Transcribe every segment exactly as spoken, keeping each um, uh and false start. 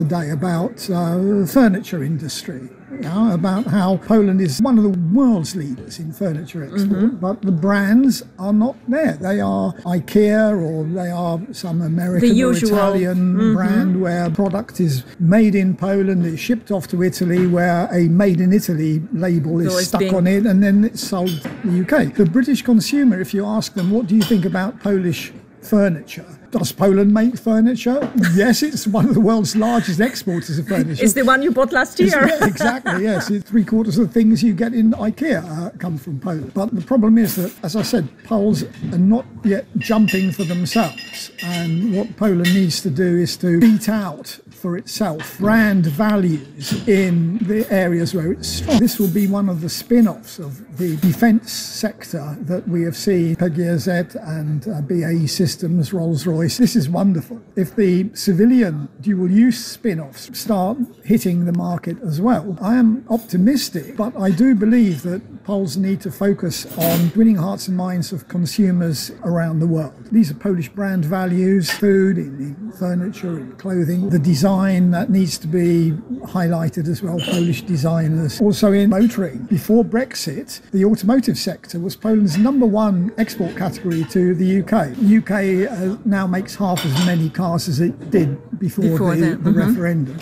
today about uh, the furniture industry, you know, about how Poland is one of the world's leaders in furniture export, mm-hmm. but the brands are not there. They are IKEA or they are some American or Italian mm-hmm. brand where product is made in Poland, it's shipped off to Italy, where a made in Italy label is Always stuck being... on it, and then it's sold in the U K. The British consumer, if you ask them, what do you think about Polish furniture? Does Poland make furniture? Yes, it's one of the world's largest exporters of furniture. It's the one you bought last year. Yeah, exactly, yes. Three quarters of the things you get in IKEA uh, come from Poland. But the problem is that, as I said, Poles are not yet jumping for themselves. And what Poland needs to do is to beat out for itself brand values in the areas where it's strong. This will be one of the spin-offs of the defence sector that we have seen, P G Z and uh, B A E Systems, Rolls-Royce. This is wonderful. If the civilian dual-use spin-offs start hitting the market as well, I am optimistic, but I do believe that Poles need to focus on winning hearts and minds of consumers around the world. These are Polish brand values, food, in, in furniture, in clothing, the design that needs to be highlighted as well, Polish designers. Also in motoring. Before Brexit, the automotive sector was Poland's number one export category to the U K. The U K uh, now makes half as many cars as it did before, before the, the mm-hmm. referendum.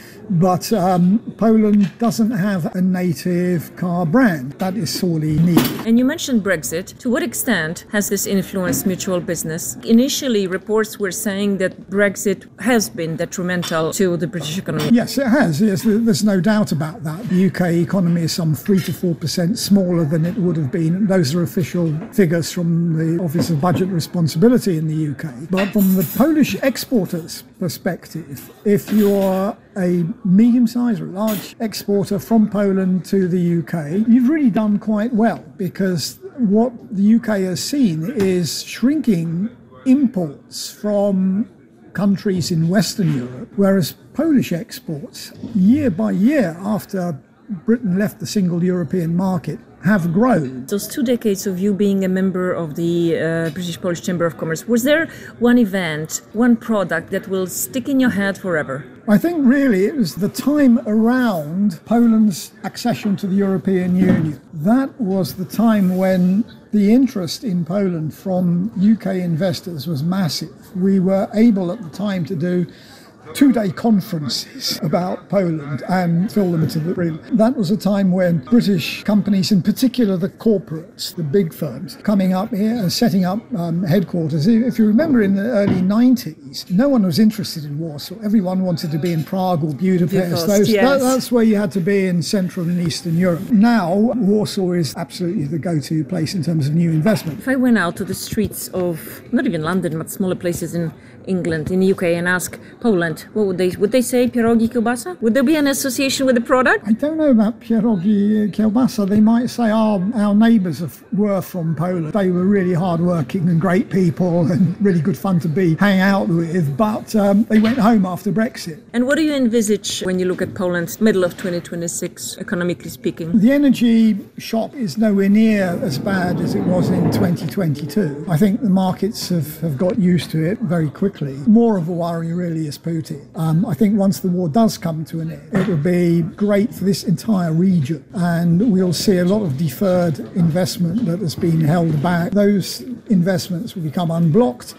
But um, Poland doesn't have a native car brand. That is sorely needed. And you mentioned Brexit. To what extent has this influenced mutual business? Initially, reports were saying that Brexit has been detrimental to the British economy. Yes, it has. Yes, there's no doubt about that. The U K economy is some three to four percent smaller than it would have been. Those are official figures from the Office of Budget Responsibility in the U K. But from the Polish exporters' perspective, if you're a medium-sized or large exporter from Poland to the U K, you've really done quite well, because what the U K has seen is shrinking imports from countries in Western Europe, whereas Polish exports, year by year after Britain left the single European market, have grown. Those two decades of you being a member of the uh, British-Polish Chamber of Commerce, was there one event, one product that will stick in your head forever? I think really it was the time around Poland's accession to the European Union. That was the time when the interest in Poland from U K investors was massive. We were able at the time to do two-day conferences about Poland and fill them to the brim. That was a time when British companies, in particular the corporates, the big firms, coming up here and setting up um, headquarters. If you remember, in the early nineties, no one was interested in Warsaw. Everyone wanted to be in Prague or Budapest. Those, yes. that, that's where you had to be in Central and Eastern Europe. Now, Warsaw is absolutely the go-to place in terms of new investment. If I went out to the streets of, not even London, but smaller places in England, in the U K, and ask Poland, what would they would they say? Pierogi kielbasa? Would there be an association with the product? I don't know about pierogi kielbasa. They might say our our neighbours were from Poland. They were really hardworking and great people and really good fun to be hang out with. But um, they went home after Brexit. And what do you envisage when you look at Poland, middle of twenty twenty-six, economically speaking? The energy shock is nowhere near as bad as it was in twenty twenty-two. I think the markets have, have got used to it very quickly. More of a worry really is Putin. Um, I think once the war does come to an end, it will be great for this entire region, and we'll see a lot of deferred investment that has been held back. Those investments will become unblocked,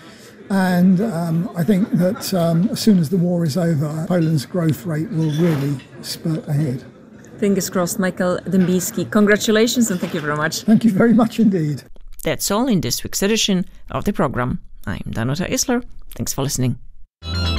and um, I think that um, as soon as the war is over, Poland's growth rate will really spurt ahead. Fingers crossed. Michael Dębicki, congratulations and thank you very much. Thank you very much indeed. That's all in this week's edition of the program. I'm Danuta Isler. Thanks for listening.